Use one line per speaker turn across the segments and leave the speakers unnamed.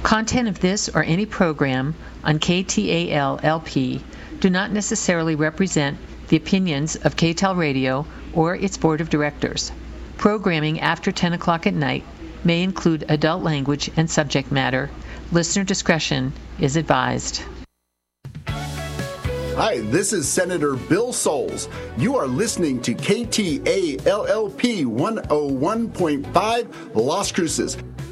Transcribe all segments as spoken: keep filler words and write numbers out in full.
Content of this or any program on K T A L L P do not necessarily represent the opinions of K T A L Radio or its board of directors. Programming after ten o'clock at night may include adult language and subject matter. Listener discretion is advised.
Hi, this is Senator Bill Souls. You are listening to K T A L L P one oh one point five Las Cruces.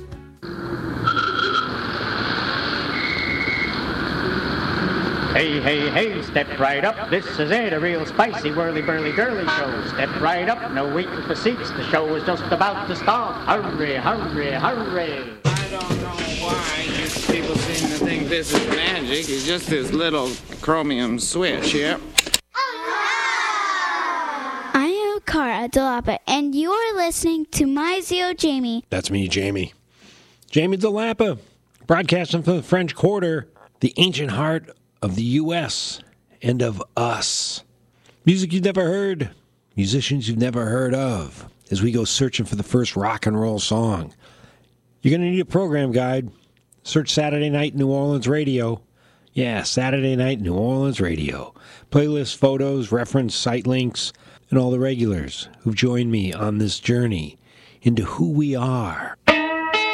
Hey, hey, hey, step right up. This is it, a real spicy, whirly, burly, girly show. Step right up, no waiting for seats. The show is just about to start. Hurry, hurry, hurry.
I don't know why you people seem to think this is magic. It's just this little chromium switch here.
I am Cara DeLapa, and you are listening to My Zio Jamie.
That's me, Jamie. Jamie DeLapa, broadcasting from the French Quarter, the ancient heart of the U S and of us. Music you've never heard, musicians you've never heard of, as we go searching for the first rock and roll song. You're going to need a program guide. Search Saturday Night New Orleans Radio. Yeah, Saturday Night New Orleans Radio. Playlists, photos, reference, site links, and all the regulars who've joined me on this journey into who we are